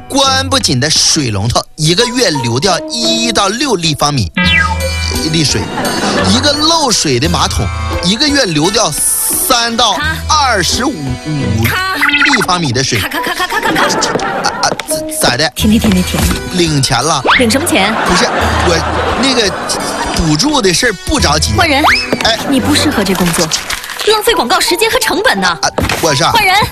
关不紧的水龙头一个月流掉1到6立方米粒水，一个漏水的马桶一个月流掉3到25立方米的水。 咔！ 咋的？ 停！ 领钱了？ 领什么钱？ 不是我那个补助的事儿不着急。 换人！ 哎， 你不适合这工作，浪费广告时间和成本呢。 我是换人。